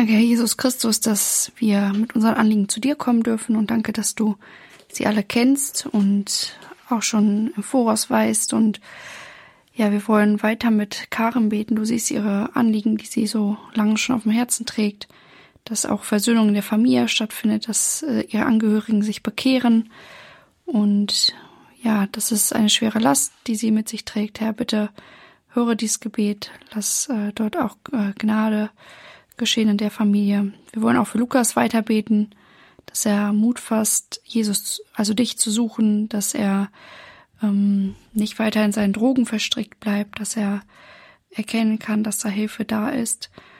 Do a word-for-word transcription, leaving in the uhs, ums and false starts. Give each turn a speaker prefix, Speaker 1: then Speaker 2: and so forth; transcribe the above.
Speaker 1: Danke, Herr Jesus Christus, dass wir mit unseren Anliegen zu dir kommen dürfen und danke, dass du sie alle kennst und auch schon im Voraus weißt. Und ja, wir wollen weiter mit Karen beten. Du siehst ihre Anliegen, die sie so lange schon auf dem Herzen trägt, dass auch Versöhnung in der Familie stattfindet, dass äh, ihre Angehörigen sich bekehren. Und ja, das ist eine schwere Last, die sie mit sich trägt. Herr, bitte höre dieses Gebet, lass äh, dort auch äh, Gnade geschehen in der Familie. Wir wollen auch für Lukas weiter beten, dass er Mut fasst, Jesus, also dich zu suchen, dass er ähm, nicht weiter in seinen Drogen verstrickt bleibt, dass er erkennen kann, dass da Hilfe da ist.